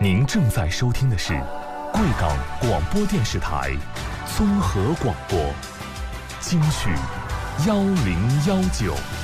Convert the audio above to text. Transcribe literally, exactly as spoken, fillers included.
您正在收听的是贵港广播电视台综合广播，京剧幺零幺九。